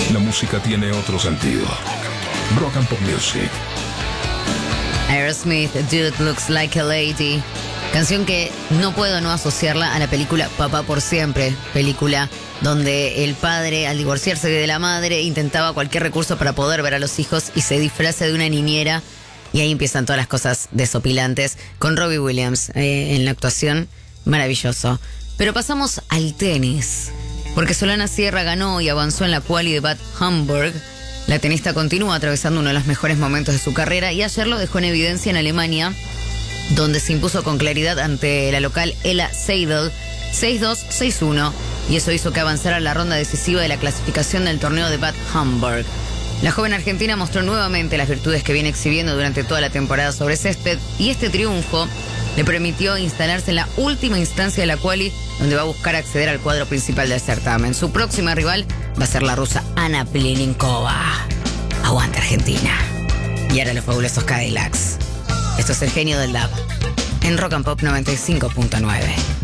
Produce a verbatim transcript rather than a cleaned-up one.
La música tiene otro sentido. Rock and Pop Music. Aerosmith, Dude Looks Like a Lady. Canción que no puedo no asociarla a la película Papá por Siempre. Película donde el padre, al divorciarse de la madre, intentaba cualquier recurso para poder ver a los hijos y se disfraza de una niñera. Y ahí empiezan todas las cosas desopilantes con Robbie Williams eh, en la actuación. Maravilloso. Pero pasamos al tenis. Porque Solana Sierra ganó y avanzó en la quali de Bad Homburg. La tenista continúa atravesando uno de los mejores momentos de su carrera y ayer lo dejó en evidencia en Alemania, donde se impuso con claridad ante la local Ella Seidel seis dos, seis uno, y eso hizo que avanzara a la ronda decisiva de la clasificación del torneo de Bad Homburg. La joven argentina mostró nuevamente las virtudes que viene exhibiendo durante toda la temporada sobre césped, y este triunfo le permitió instalarse en la última instancia de la quali, donde va a buscar acceder al cuadro principal del certamen. Su próxima rival va a ser la rusa Ana Plinikova. Aguanta Argentina. Y ahora los fabulosos Cadillacs. Esto es El Genio del Dub en Rock and Pop noventa y cinco punto nueve.